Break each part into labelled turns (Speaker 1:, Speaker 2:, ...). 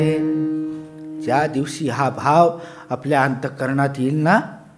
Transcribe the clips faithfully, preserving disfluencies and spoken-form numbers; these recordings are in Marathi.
Speaker 1: ज्या दिवशी हा भाव आपल्या अंतःकरणात येईल ना,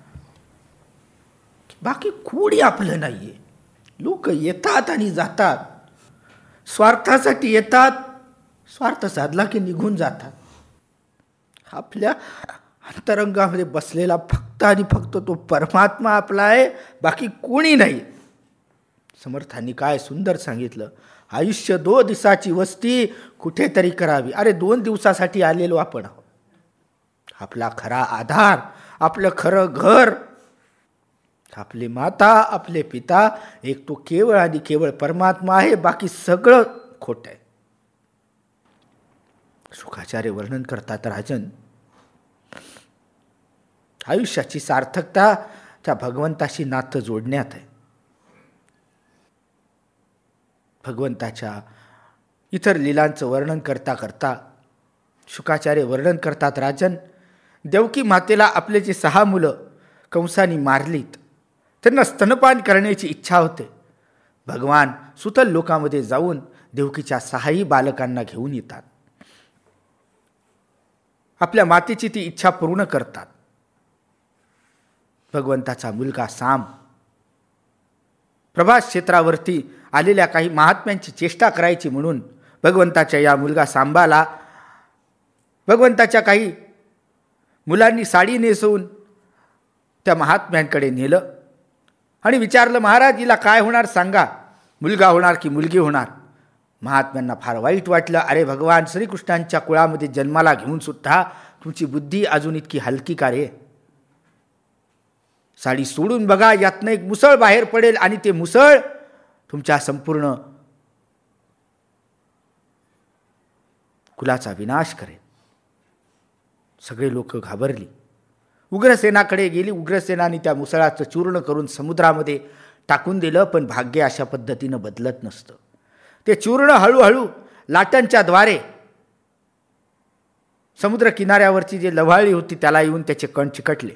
Speaker 1: बाकी कोणी आपलं नाहीये. लोक येतात आणि जातात, स्वार्थासाठी येतात, स्वार्थ साधला की निघून जातात. आपल्या अंतरंगामध्ये बसलेला फक्त आणि फक्त तो परमात्मा आपला आहे, बाकी कोणी नाही. समर्थांनी काय सुंदर सांगितलं, आयुष्य दो दिवसाची वस्ती कुठेतरी करावी. अरे दोन दिवसासाठी आलेलो आपण आहोत. आपला खरा आधार, आपलं खरं घर, आपले माता, आपले पिता, एक तो केवळ आणि केवळ परमात्मा आहे, बाकी सगळं खोट आहे. शुकाचार्य वर्णन करतात, राजन, आयुष्याची सार्थकता त्या भगवंताशी नातं जोडण्यात आहे. भगवंताच्या इतर लीलांचं वर्णन करता करता शुकाचार्य वर्णन करतात, राजन, देवकी मातेला आपले जे सहा मुलं कंसानी मारलीत, त्यांना स्तनपान करण्याची इच्छा होते. भगवान सुतल लोकामध्ये जाऊन देवकीच्या सहाही बालकांना घेऊन येतात. आपल्या मातेची ती इच्छा पूर्ण करतात. भगवंताचा मुलगा साम प्रभास क्षेत्रावरती आलेल्या काही महात्म्यांची चेष्टा करायची म्हणून भगवंताच्या या मुलगा सांबाला भगवंताच्या काही मुलांनी साडी नेसवून त्या महात्म्यांकडे नेलं आणि विचारलं, महाराज हिला काय होणार सांगा, मुलगा होणार की मुलगी होणार? महात्म्यांना फार वाईट वाटलं. अरे भगवान श्रीकृष्णांच्या कुळामध्ये जन्माला घेऊन सुद्धा तुमची बुद्धी अजून इतकी हलकी का रे? साडी सोडून बघा, यातनं एक मुसळ बाहेर पडेल आणि ते मुसळ तुमच्या संपूर्ण कुलाचा विनाश करेल. सगळे लोक घाबरली. उग्रसेनाकडे गेली. उग्रसेनाने त्या मुसळाचं चूर्ण करून समुद्रामध्ये टाकून दिलं, पण भाग्य अशा पद्धतीनं बदलत नसतं. ते चूर्ण हळूहळू लाटांच्या द्वारे समुद्र किनाऱ्यावरची जी लव्हाळी होती त्याला येऊन त्याचे कण चिकटले.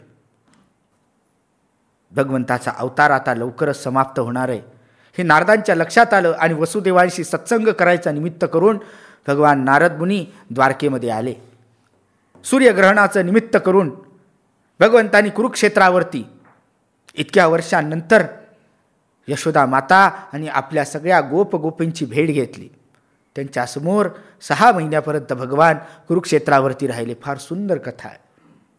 Speaker 1: भगवंताचा अवतार आता लवकरच समाप्त होणार आहे हे नारदांच्या लक्षात आलं आणि वसुदेवांशी सत्संग करायचा निमित्त करून भगवान नारद मुनी द्वारकेमध्ये आले. सूर्यग्रहणाचं निमित्त करून भगवंतांनी कुरुक्षेत्रावरती इतक्या वर्षांनंतर यशोदा माता आणि आपल्या सगळ्या गोप गोपींची भेट घेतली. त्यांच्यासमोर सहा महिन्यापर्यंत भगवान कुरुक्षेत्रावरती राहिले. फार सुंदर कथा आहे.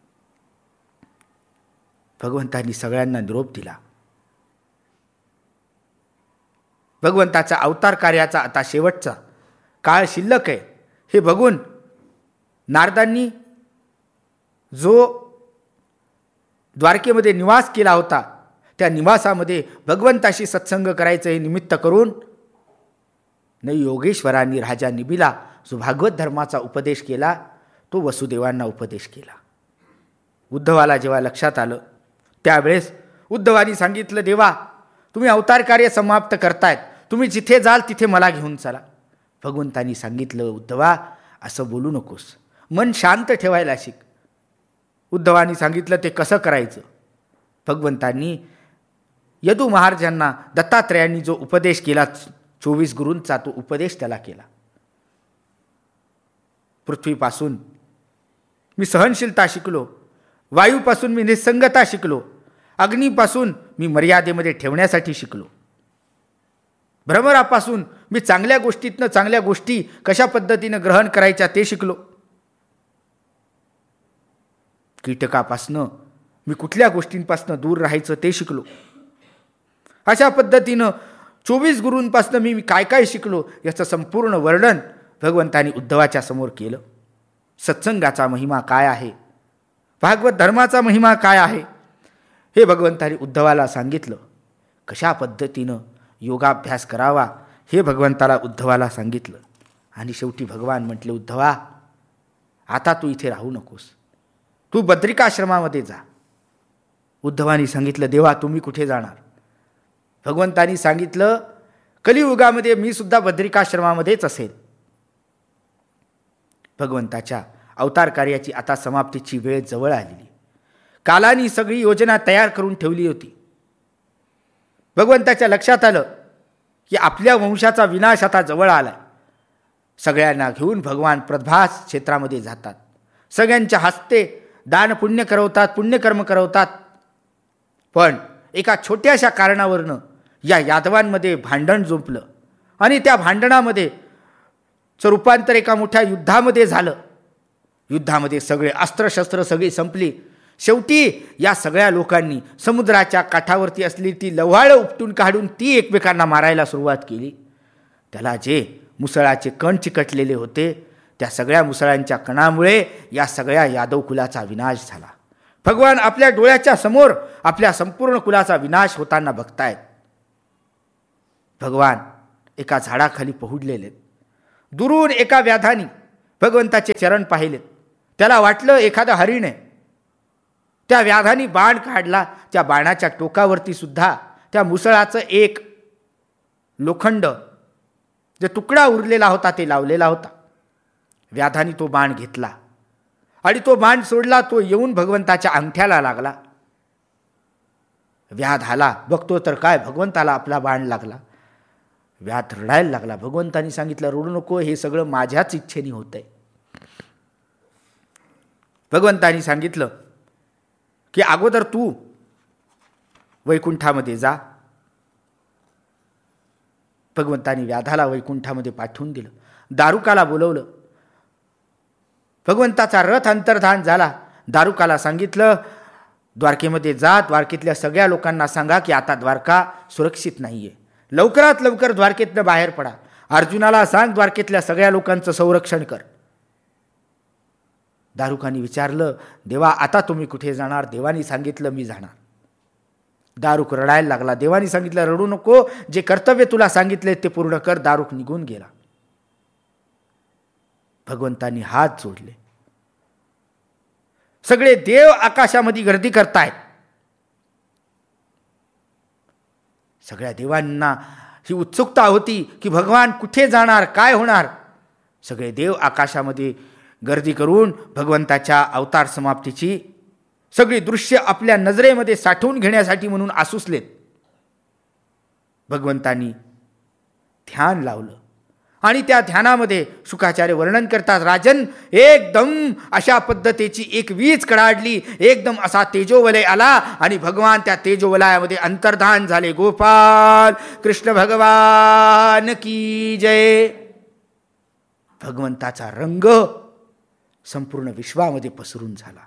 Speaker 1: भगवंतांनी सगळ्यांना निरोप दिला. भगवंताचा अवतार कार्याचा आता शेवटचा काळ शिल्लक आहे हे बघून नारदांनी जो द्वारकेमध्ये निवास केला होता त्या निवासामध्ये भगवंताशी सत्संग करायचं हे निमित्त करून न योगेश्वरांनी राजा निबिला जो भागवत धर्माचा उपदेश केला तो वसुदेवांना उपदेश केला. उद्धवाला जेव्हा लक्षात आलं त्यावेळेस उद्धवानी सांगितलं, देवा तुम्ही अवतार कार्य समाप्त करतायत, तुम्ही जिथे जाल तिथे मला घेऊन चला. भगवंतांनी सांगितलं, उद्धवा असं बोलू नकोस, मन शांत ठेवायला शिक. उद्धवानी सांगितलं, ते कसं करायचं? भगवंतांनी यदू महाराजांना दत्तात्रयांनी जो उपदेश केला चोवीस गुरूंचा तो उपदेश त्याला केला. पृथ्वीपासून मी सहनशीलता शिकलो, वायूपासून मी निसंगता शिकलो, अग्नीपासून मी मर्यादेमध्ये ठेवण्यासाठी शिकलो, भ्रमरापासून मी चांगल्या गोष्टीतनं चांगल्या गोष्टी कशा पद्धतीनं ग्रहण करायच्या ते शिकलो, कीटकापासनं मी कुठल्या गोष्टींपासनं दूर राहायचं ते शिकलो. अशा पद्धतीनं चोवीस गुरूंपासनं मी काय काय शिकलो याचं संपूर्ण वर्णन भगवंतांनी उद्धवाच्या समोर केलं. सत्संगाचा महिमा काय आहे, भागवत धर्माचा महिमा काय आहे हे भगवंतांनी उद्धवाला सांगितलं. कशा पद्धतीनं योगाभ्यास करावा हे भगवंताला उद्धवाला सांगितलं. आणि शेवटी भगवान म्हटले, उद्धवा आता तू इथे राहू नकोस, तू बद्रिकाश्रमामध्ये जा. उद्धवानी सांगितलं, देवा तुम्ही कुठे जाणार? भगवंतानी सांगितलं, कलियुगामध्ये मी सुद्धा बद्रिकाश्रमामध्येच असेल. भगवंताच्या अवतार कार्याची आता समाप्तीची वेळ जवळ आलेली. कालानी सगळी योजना तयार करून ठेवली होती. भगवंताच्या लक्षात आलं की आपल्या वंशाचा विनाश आता जवळ आला. सगळ्यांना घेऊन भगवान प्रभास क्षेत्रामध्ये जातात. सगळ्यांच्या हस्ते दान पुण्य करवतात, पुण्यकर्म करवतात. पण एका छोट्याशा कारणावरनं या यादवांमध्ये भांडण जुंपलं आणि त्या भांडणामध्ये चं रूपांतर एका मोठ्या युद्धामध्ये झालं. युद्धामध्ये सगळे अस्त्रशस्त्र सगळी संपली. शेवटी या सगळ्या लोकांनी समुद्राच्या काठावरती असलेली ती लव्हाळं उपटून काढून ती एकमेकांना मारायला सुरुवात केली. त्याला जे मुसळाचे कण चिकटलेले होते त्या सगळ्या मुसळांच्या कणामुळे या सगळ्या यादव कुलाचा विनाश झाला. भगवान आपल्या डोळ्याच्या समोर आपल्या संपूर्ण कुलाचा विनाश होताना बघतायत. भगवान एका झाडाखाली पहुडलेले. दुरून एका व्याधानी भगवंताचे चरण पाहिलेत. त्याला वाटलं एखादं हरिण आहे. त्या व्याधानी बाण काढला. त्या बाणाच्या टोकावरती सुद्धा त्या मुसळाचं एक लोखंड जे तुकडा उरलेला होता ते लावलेला होता. व्याधानी तो बाण घेतला आणि तो बाण सोडला. तो येऊन भगवंताच्या अंगठ्याला लागला. व्याध आला, बघतो तर काय भगवंताला आपला बाण लागला. व्याध रडायला लागला. भगवंतानी सांगितलं रडू नको, हे सगळं माझ्याच इच्छेने होतंय. भगवंतानी सांगितलं की अगोदर तू वैकुंठामध्ये जा. भगवंतानी व्याधाला वैकुंठामध्ये पाठवून दिलं. दारुकाला बोलवलं. भगवंताचा रथ अंतर्धान झाला. दारुकाला सांगितलं द्वारकेमध्ये जा, द्वारकेतल्या सगळ्या लोकांना सांगा की आता द्वारका सुरक्षित नाहीये, लवकरात लवकर द्वारकेतनं बाहेर पडा. अर्जुनाला सांग द्वारकेतल्या सगळ्या लोकांचं संरक्षण कर. दारुकाने विचारलं देवा आता तुम्ही कुठे जाणार? देवानी सांगितलं मी जाणार. दारुक रडायला लागला. देवानी सांगितलं रडू नको, जे कर्तव्य तुला सांगितले ते पूर्ण कर. दारुक निघून गेला. भगवंतांनी हात जोडले. सगळे देव आकाशामध्ये गर्दी करतायत. सगळ्या देवांना ही उत्सुकता होती की भगवान कुठे जाणार, काय होणार. सगळे देव आकाशामध्ये गर्दी करून भगवंताच्या अवतार समाप्तीची सगळी दृश्य आपल्या नजरेमध्ये साठवून घेण्यासाठी म्हणून आसुसलेत. भगवंतांनी ध्यान लावलं आणि त्या ध्यानामध्ये शुकाचार्य वर्णन करतात राजन एकदम अशा पद्धतीची एक वीज कडाडली. एकदम असा तेजोवलय आला आणि भगवान त्या तेजोवलयामध्ये अंतर्धान झाले. गोपाल कृष्ण भगवान की जय. भगवंताचा रंग संपूर्ण विश्वामध्ये पसरून झाला.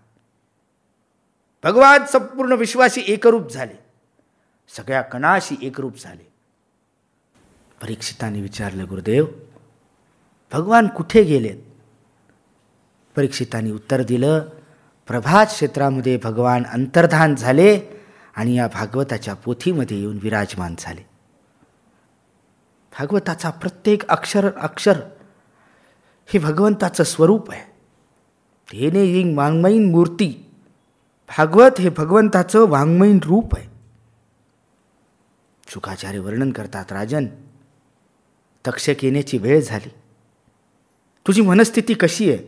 Speaker 1: भगवान संपूर्ण विश्वाशी एकरूप झाले. सगळ्या कणाशी एकरूप झाले. परीक्षिताने विचारलं गुरुदेव भगवान कुठे गेलेत? परीक्षिताने उत्तर दिलं प्रभात क्षेत्रामध्ये भगवान अंतर्धान झाले आणि या भागवताच्या पोथीमध्ये येऊन विराजमान झाले. भागवताचा प्रत्येक अक्षर अक्षर हे भगवंताचं स्वरूप आहे. तेने येईन वाङ्मयीन मूर्ती. भागवत हे भगवंताचं वाङ्मयीन रूप आहे. शुकाचार्य वर्णन करतात राजन तक्षक येण्याची वेळ झाली. तुझी मनस्थिती कशी आहे?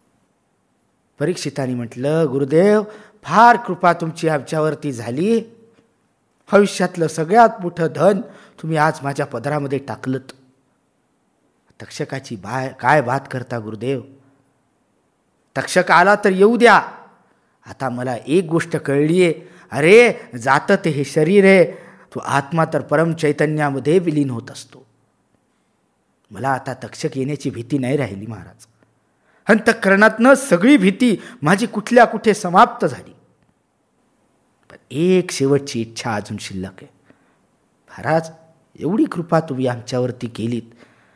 Speaker 1: परीक्षिताने म्हटलं गुरुदेव फार कृपा तुमची आमच्यावरती झाली. भविष्यातलं सगळ्यात मोठं धन तुम्ही आज माझ्या पदरामध्ये टाकलत. तक्षकाची बाय काय बात करता गुरुदेव? तक्षक आला तर येऊ द्या. आता मला एक गोष्ट कळलीये. अरे जातं ते हे शरीर आहे, तो आत्मा तर परम चैतन्यामध्ये विलीन होत असतो. मला आता तक्षक येण्याची भीती नाही राहिली महाराज. अंतःकरणातनं सगळी भीती माझी कुठल्या कुठे समाप्त झाली. पण एक शेवटची इच्छा अजून शिल्लक आहे. महाराज एवढी कृपा तुम्ही आमच्यावरती केलीत,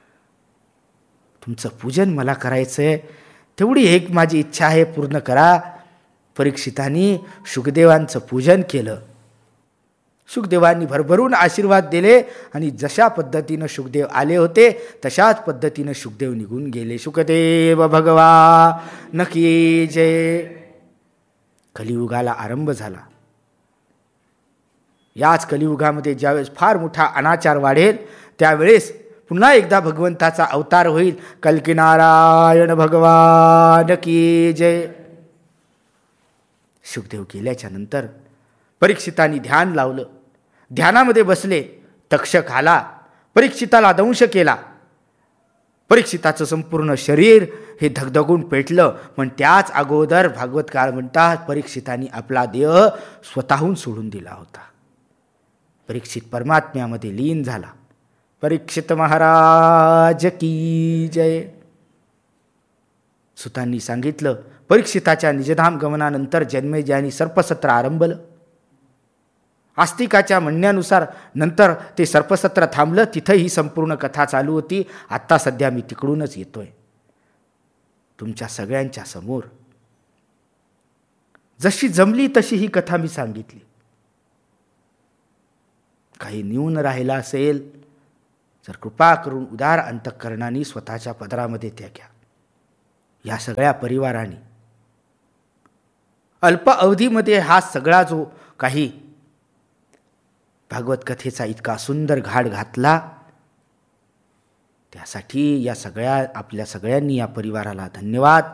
Speaker 1: तुमचं पूजन मला करायचंय, तेवढी एक माझी इच्छा आहे, पूर्ण करा. परीक्षितांनी शुकदेवांचं पूजन केलं. शुकदेवांनी भरभरून आशीर्वाद दिले आणि जशा पद्धतीनं शुकदेव आले होते तशाच पद्धतीनं शुकदेव निघून गेले. शुकदेव भगवान की जय. कलियुगाला आरंभ झाला. याच कलियुगामध्ये ज्यावेळेस फार मोठा अनाचार वाढेल त्यावेळेस पुन्हा एकदा भगवंताचा अवतार होईल. कल्की नारायण भगवान की जय. शुकदेव गेल्याच्या नंतर परीक्षितांनी ध्यान लावलं. ध्यानामध्ये बसले. तक्षक आला, परीक्षिताला दंश केला. परीक्षिताचं संपूर्ण शरीर हे धगधगून पेटलं. पण त्याच अगोदर भागवतकार म्हणतात परीक्षितांनी आपला देह स्वतःहून सोडून दिला होता. परीक्षित परमात्म्यामध्ये लीन झाला. परीक्षित महाराज की जय. सुतांनी सांगितलं परीक्षिताच्या निजधाम गमनानंतर जन्मेजयानी सर्पसत्र आरंभलं. आस्तिकाच्या म्हणण्यानुसार नंतर ते सर्पसत्र थांबलं. तिथं ही संपूर्ण कथा चालू होती. आत्ता सध्या मी तिकडूनच येतोय तुमच्या सगळ्यांच्या समोर. जशी जमली तशी ही कथा मी सांगितली. काही न्यून राहिला असेल जर कृपा करून उदार अंतःकरणाने स्वतःच्या पदरामध्ये त्या घ्या. या सगळ्या परिवाराने अल्प अवधीमध्ये हा सगळा जो काही भागवत कथेचा इतका सुंदर घाट घातला त्यासाठी या सगळ्या आपल्या सगळ्यांनी या परिवाराला धन्यवाद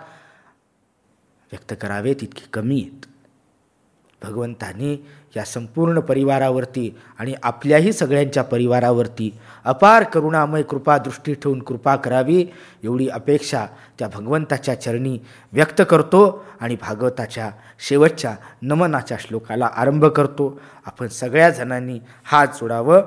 Speaker 1: व्यक्त करावेत इतकी कमी आहेत. भगवंताने या संपूर्ण परिवारावरती आणि आपल्याही सगळ्यांच्या परिवारावरती अपार करुणामय कृपा दृष्टी ठेवून कृपा करावी एवढी अपेक्षा त्या भगवंताच्या चरणी व्यक्त करतो आणि भागवताच्या शेवटच्या नमनाच्या श्लोकाला आरंभ करतो. आपण सगळ्या जणांनी हात जोडावं.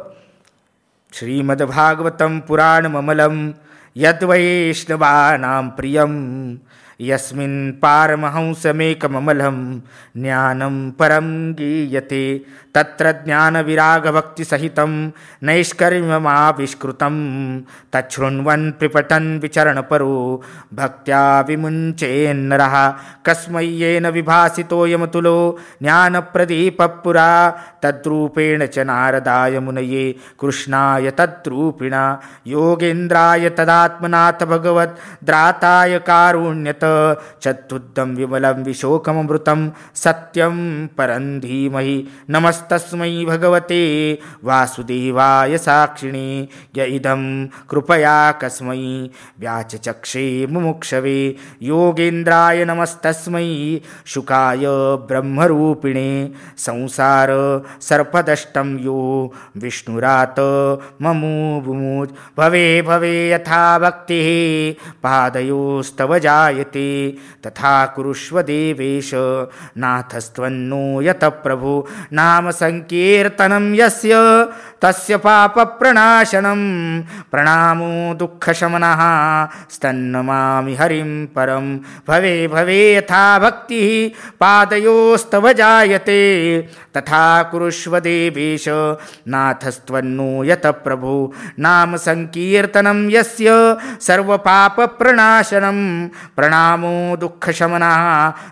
Speaker 1: श्रीमद्भागवतं पुराणममलं यद्वैष्णवानां प्रियं यस्मिन् पारमहंसमेकममलं ज्ञानं परं गीयते तत्र ज्ञानविरागभक्तिसहितं नैष्कर्म्यमाविष्कृतं तच्छृण्वन् पिपठन् विचरणपरो भक्त्या विमुञ्चेन्नरः कस्मै येन विभासितोऽयमतुलो ज्ञानप्रदीपपुरा तद्रूपेण च नारदाय मुनये कृष्णाय तद्रूपिणा योगेन्द्राय तदात्मनाथ भगवत् द्राताय कारुण्यत चतुद्धं विमलं विशोकममृतं सत्यं परं धीमहि नमस्तस्मै भगवते वासुदेवाय साक्षिणे य इदं कृपया कस्मै व्याचचक्षे मुमुक्षवे योगेन्द्राय नमस्तस्मै शुकाय ब्रह्मरूपिणे संसार सर्पदष्टं यो विष्णुरात ममुमुच भवे भवे यथा भक्तिः पादयोस्तव जायते तथा कुरुष्व देवेश नाथस्त्वन्नो यत प्रभु नाम संकीर्तनं यस्य तस्य पाप प्रणाशनं प्रणामो दुःखशमनः स्तन्नमामि हरिं परं भवे भवे यथा भक्तिः पादयोस्तव जायते तथा कुरुष्व देवेश नाथस्त्वन्नो यत प्रभु नाम संकीर्तनं यस्य सर्वपाप प्रणाशनं प्रणामो दुःखशमनः